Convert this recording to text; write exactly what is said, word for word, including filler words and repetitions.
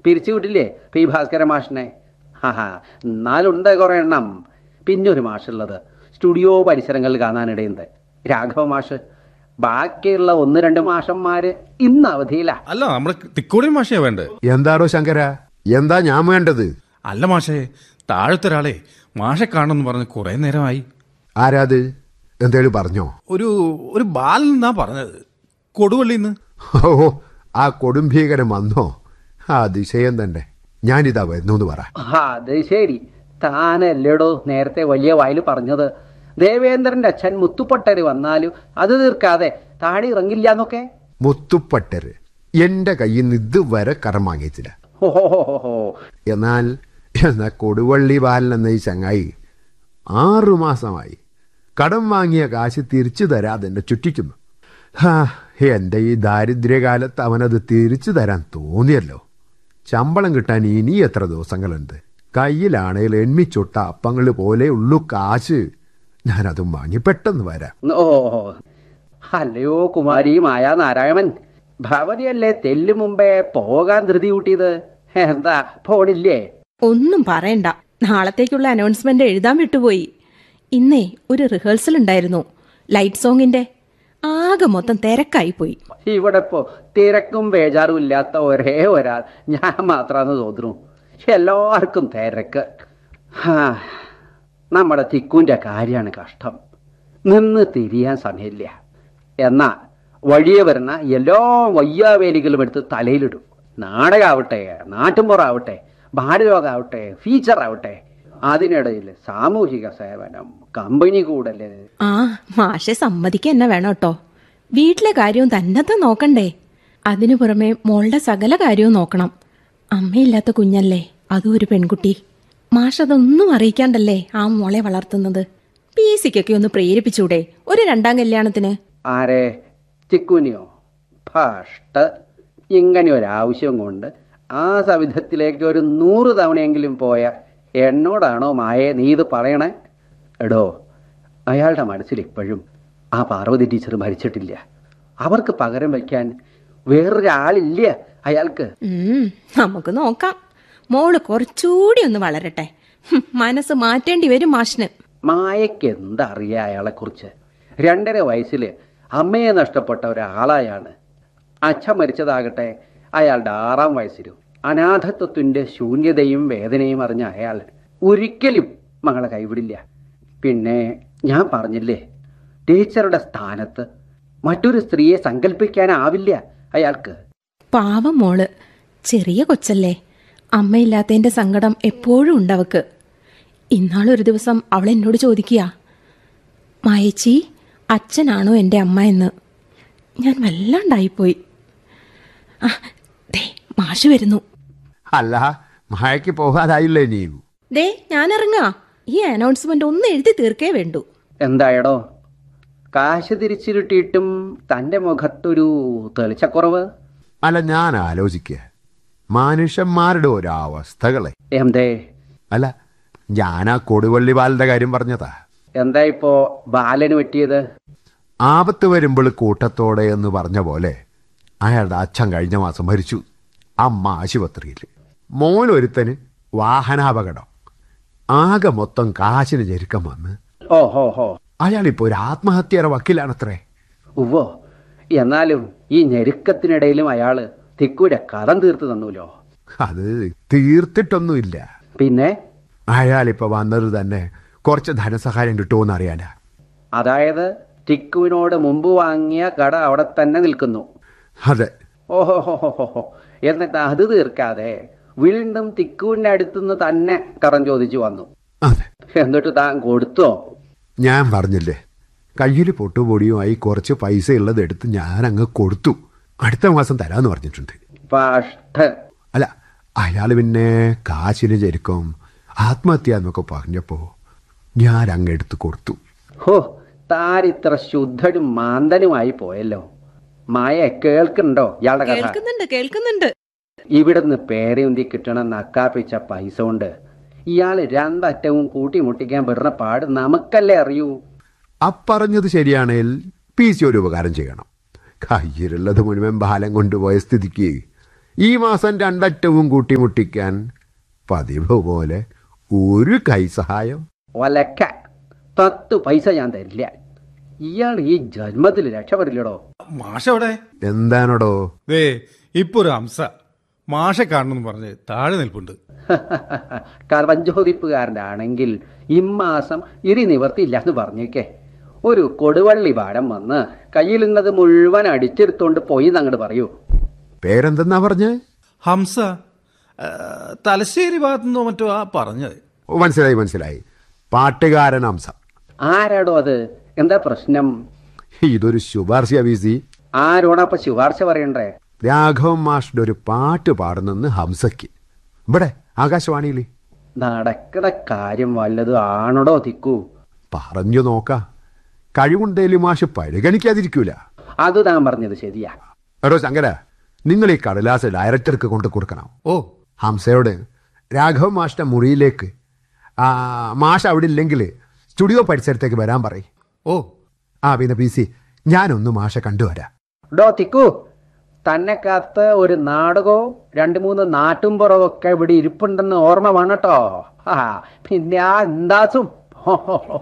പിരിച്ചു വിട്ടില്ലേ പി ഭാസ്കര മാഷിനെ? ഹാ ഹാ എന്നാലുണ്ട് കുറെ എണ്ണം. പിന്നെ ഒരു മാഷുള്ളത് സ്റ്റുഡിയോ പരിസരങ്ങളിൽ കാണാനിടയുണ്ട്, രാഘവ മാഷ്. ബാക്കിയുള്ള ഒന്ന് രണ്ട് മാഷന്മാര് ഇന്ന് അവധിയില്ല. അല്ല, നമ്മുടെ തിക്കോടി മാഷയാ വേണ്ടേ? എന്താണോ ശങ്കര, എന്താ ഞാൻ വേണ്ടത്? അല്ല മാഷേ, താഴത്തെ ഒരാളെ മാഷെ കാണണമെന്ന് പറഞ്ഞ് കുറെ നേരമായി. ആരാത്? എന്തേലും പറഞ്ഞോ? ഒരു ഒരു ബാലൻ എന്നാ പറഞ്ഞത്, കൊടുവള്ളിന്ന്. ഓ, ആ കൊടുംഭീകരം വന്നോ? ആ അതിശയം തന്നെ. ഞാനിതാ വരുന്നു പറ. അത് ശരി, താനല്ലേടോ നേരത്തെ വലിയ വായിൽ പറഞ്ഞത് ദേവേന്ദ്രന്റെ അച്ഛൻ മുത്തുപ്പട്ടര് വന്നാലും അത് തീർക്കാതെ താടി ഇറങ്ങില്ല എന്നൊക്കെ. മുത്തുപ്പട്ടര് എന്റെ കയ്യിൽ നിന്ന് ഇതുവരെ കടം വാങ്ങിയിട്ടില്ല. ഓഹോ. എന്നാൽ എന്നാ കൊടുവള്ളി ബാലൻ എന്ന ഈ ചങ്ങായി ആറുമാസമായി കടം വാങ്ങിയ കാശ് തിരിച്ചു തരാതെന്നെ ചുറ്റിക്കുന്നു. ഹാ, എന്റെ ഈ ദാരിദ്ര്യകാലത്ത് അവനത് തിരിച്ചു തരാൻ തോന്നിയല്ലോ. ശമ്പളം കിട്ടാൻ ഇനി എത്ര ദിവസങ്ങളുണ്ട്? കയ്യിലാണേൽ എണ്ണിച്ചൊട്ട അപ്പങ്ങൾ പോലെ ഉള്ളു കാശ്. ഞാനതും വാങ്ങി പെട്ടെന്ന് വരാം. ഓ, അല്ലയോ കുമാരി മായാ നാരായണൻ, ഭവതിയല്ലേ തെല്ലു മുമ്പേ പോകാൻ ധൃതി കൂട്ടിയത്? എന്താ പോണില്ലേ? ഒന്നും പറയണ്ട, നാളത്തേക്കുള്ള അനൗൺസ്മെന്റ് എഴുതാൻ വിട്ടുപോയി. ഇന്നേ ഒരു റിഹേഴ്സൽ ഉണ്ടായിരുന്നു, ലൈറ്റ് സോങ്ങിന്റെ. ആകെ മൊത്തം തിരക്കായി പോയി. ഇവിടെ ഇപ്പോ തിരക്കും ബേജാറും ഇല്ലാത്ത ഒരേ ഒരാൾ ഞാൻ മാത്രാന്ന് തോന്നുന്നു. എല്ലാവർക്കും തിരക്ക്. നമ്മുടെ തിക്കുന്റെ കാര്യമാണ് കഷ്ടം. നിന്ന് തിരിയാൻ സമയമില്ല. എന്നാ വഴിയെ വരുന്ന എല്ലാ വയ്യാവേലികളും എടുത്ത് തലയിലിടും. നാടകമാവട്ടെ, നാട്ടുമ്പുറാവട്ടെ, ഭാരലോകമാവട്ടെ, ഫീച്ചറാവട്ടെ, അതിനിടയിൽ സാമൂഹിക സേവനം, കമ്പനി കൂടല്. ആ മാഷെ സമ്മതിക്കുക തന്നെ വേണം കേട്ടോ. വീട്ടിലെ കാര്യവും തന്നത്തെ നോക്കണ്ടേ? അതിനു പുറമെ മോളുടെ സകല കാര്യവും നോക്കണം. അമ്മയില്ലാത്ത കുഞ്ഞല്ലേ, അതും ഒരു പെൺകുട്ടി. മാഷതൊന്നും അറിയിക്കാണ്ടല്ലേ ആ മോളെ വളർത്തുന്നത്. പി സിക്കൊക്കെ ഒന്ന് പ്രേരിപ്പിച്ചൂടെ ഒരു രണ്ടാം കല്യാണത്തിന്? ആരെ? ചിക്കുനിയോ? ഫസ്റ്റ് ഇങ്ങനെ ഒരാവശ്യം കൊണ്ട് ആ സവിധത്തിലേക്ക് ഒരു നൂറ് തവണയെങ്കിലും പോയ എന്നോടാണോ മായേ നീ ഇത് പറയണേ? എടോ, അയാളുടെ മനസ്സിൽ ഇപ്പോഴും ആ പാർവതി ടീച്ചർ മരിച്ചിട്ടില്ല. അവർക്ക് പകരം വയ്ക്കാൻ വേറൊരാളില്ല അയാൾക്ക്. നമുക്ക് നോക്കാം. മോള് കുറച്ചുകൂടി ഒന്ന് വളരട്ടെ. മനസ്സ് മാറ്റേണ്ടി വരും മാഷിന്. മായയ്ക്ക് എന്തറിയാം അയാളെ കുറിച്ച്? രണ്ടര വയസ്സില് അമ്മയെ നഷ്ടപ്പെട്ട ഒരാളായാണ്. അച്ഛൻ മരിച്ചതാകട്ടെ അയാളുടെ ആറാം വയസ്സിലും. അനാഥത്വത്തിന്റെ ശൂന്യതയും വേദനയും അറിഞ്ഞ അയാൾ ഒരിക്കലും മകളെ കൈവിടില്ല. പിന്നെ ഞാൻ പറഞ്ഞില്ലേ, ടീച്ചറുടെ സ്ഥാനത്ത് മറ്റൊരു സ്ത്രീയെ സങ്കല്പിക്കാനാവില്ല അയാൾക്ക്. പാവം മോള്, ചെറിയ കൊച്ചല്ലേ. അമ്മയില്ലാത്തതിന്റെ സങ്കടം എപ്പോഴും ഉണ്ടവക്ക്. ഇന്നാളൊരു ദിവസം അവൾ എന്നോട് ചോദിക്കുക, മായേച്ചി അച്ഛനാണോ എൻ്റെ അമ്മ എന്ന്. ഞാൻ വല്ലാണ്ടായിപ്പോയി. ആ ദേ മാഷ് വരുന്നു. അല്ല, മായക്ക് പോകാതായില്ലേ നീ? ദേ ഞാൻ ഇറങ്ങാ. ഈ അനൗൺസ്മെന്റ് ഒന്ന് എഴുതി തീർക്കേ വേണ്ടു. എന്തായടോ, കാശ് തിരിച്ചിരുട്ടിയിട്ടും തന്റെ മുഖത്തൊരു തെളിച്ചക്കുറവ്? അല്ല, ഞാൻ ആലോചിക്കുക മനുഷ്യന്മാരുടെ ഓരോ അവസ്ഥകളെ. എന്തേ? അല്ല, ഞാനാ കൊടുവള്ളി ബാലന്റെ കാര്യം പറഞ്ഞതാ. എന്താ ഇപ്പോ ബാലന് പറ്റിയത്? ആപത്ത് വരുമ്പോൾ കൂട്ടത്തോടെ എന്ന് പറഞ്ഞ പോലെ അയാളുടെ അച്ഛൻ കഴിഞ്ഞ മാസം മരിച്ചു. അമ്മ ആശുപത്രിയിൽ, മോനൊരുത്തന് വാഹനാപകടം. ആകെ മൊത്തം കാശിന് ഞെരുക്കം വന്ന് ഓഹോ അയാളിപ്പോ ഒരു ആത്മഹത്യയുടെ വക്കീലാണത്രേ. ഉവ്വോ, എന്നാലും ഈ ഞെരുക്കത്തിനിടയിലും അയാള് തിക്കൂരെ കടം തീർത്തു തന്നൂലോ? അത് തീർത്തിട്ടൊന്നുമില്ല. പിന്നെ അയാളിപ്പോ വന്നത് തന്നെ കുറച്ച് ധനസഹായം കിട്ടുമോന്ന് അറിയാനാ. അതായത് ടിക്കുവിനോട് മുമ്പ് വാങ്ങിയ കട അവിടെ തന്നെ നിൽക്കുന്നു? അതെ. ഓഹോഹോഹോ, എന്നിട്ട് അത് തീർക്കാതെ വീണ്ടും തിക്കുവിന്റെ അടുത്തുനിന്ന് തന്നെ കടം ചോദിച്ചു വന്നു. അതെ. എന്നിട്ട് താൻ കൊടുത്തോ? ഞാൻ പറഞ്ഞില്ലേ, കയ്യിൽ പൊട്ടുപൊടിയുമായി കുറച്ച് പൈസ ഉള്ളത് എടുത്ത് ഞാൻ അങ്ങ് കൊടുത്തു. അടുത്ത മാസം തരാന്ന് പറഞ്ഞിട്ടുണ്ട്. അല്ല, അയാൾ പിന്നെ കാശിന് ചെരുക്കും ആത്മഹത്യ എന്നൊക്കെ പറഞ്ഞപ്പോ ഞാൻ അങ്ങ് എടുത്ത് കൊടുത്തു. ഹോ, താരിത്ര ശുദ്ധനും മാന്തനുമായി പോയല്ലോ. മായ കേൾക്കുന്നുണ്ടോ ഇയാളുടെ കഥ? കേൾക്കുന്നുണ്ട് കേൾക്കുന്നുണ്ട്. ഇവിടുന്ന് പേരയുന്തി കിട്ടണ നക്കാപ്പിച്ച പൈസ കൊണ്ട് ഇയാള് രണ്ടറ്റവും കൂട്ടിമുട്ടിക്കാൻ പെടുന്ന പാട് നമുക്കല്ലേ അറിയൂ. അപ്പറഞ്ഞത് ശരിയാണേൽ പി സി ഒരു ഉപകാരം ചെയ്യണം. കയ്യിലുള്ളത് മുഴുവൻ ബാലം കൊണ്ടുപോയ സ്ഥിതിക്ക് ഈ മാസം രണ്ടറ്റവും കൂട്ടിമുട്ടിക്കാൻ പതിവ് പോലെ ഒരു കൈസഹായം. ഒലക്ക പത്ത് പൈസ ഞാൻ തരില്ല. ഇയാൾ ഈ ജന്മത്തിൽ രക്ഷപ്പെടില്ലടോ. മാഷ എവിടെ? എന്താണോടോ? ദേ ഇപ്പൊ ഒരു ഹംസ മാഷെ കാണണമെന്ന് പറഞ്ഞ് താഴെ നിൽപ്പുണ്ട്. കർവഞ്ചോദിപ്പുകാരൻ്റെ ആണെങ്കിൽ ഇമ്മാസം ഇരി നിവർത്തിയില്ല എന്ന് പറഞ്ഞേക്കേ. ഒരു കൊടുവള്ളി പാടം വന്ന് കയ്യിലുള്ളത് മുഴുവൻ അടിച്ചെടുത്തോണ്ട് പോയി എന്നങ്ങോട്ട് പറയൂ. പേരെന്തെന്നാ പറഞ്ഞേ? ഹംസ. ആ, തലശ്ശേരി ഭാഗത്തുനിന്നോ മറ്റോ ആ പറഞ്ഞത്. ഓ, മനസ്സിലായി മനസ്സിലായി. പാട്ടുകാരൻ ഹംസ. ആരാടോ അത്? എന്താ പ്രശ്നം? ഇതൊരു ശുപാർശ വീസി. ആരോടപ്പൊ ശുപാർശ പറയണ്ടേ? രാഘവൻ മാഷിന്റെ ഒരു പാട്ട് പാടുന്നെന്ന് ഹംസയ്ക്ക് ഇവിടെ ആകാശവാണിയിൽ. നടക്കണ കാര്യം വല്ലതും ആണോടോ തിക്കു? പറഞ്ഞു നോക്ക. കഴിവുണ്ടേലും മാഷ് പരിഗണിക്കാതിരിക്കൂല. അത് താൻ പറഞ്ഞത് ശരിയാ. എടോ ശങ്കര, നിങ്ങൾ ഈ കടലാസ് ഡയറക്ടർക്ക് കൊണ്ട് കൊടുക്കണം. ഓ, ഹംസയോട് രാഘവൻ മാഷിന്റെ മുറിയിലേക്ക് ആ മാഷ് അവിടെ ഇല്ലെങ്കിൽ സ്റ്റുഡിയോ പരിസരത്തേക്ക് വരാൻ പറയും. ഓ. ആ പിന്നെ പി സി, ഞാനൊന്ന് മാഷെ കണ്ടുവരാം. ഡോ തിക്കു, തന്നെ കാത്ത് ഒരു നാടകവും രണ്ട് മൂന്ന് നാട്ടുംപുറവും ഒക്കെ ഇവിടെ ഇരിപ്പുണ്ടെന്ന് ഓർമ്മ വേണട്ടോ. ആ പിന്നെ ആ എന്താസും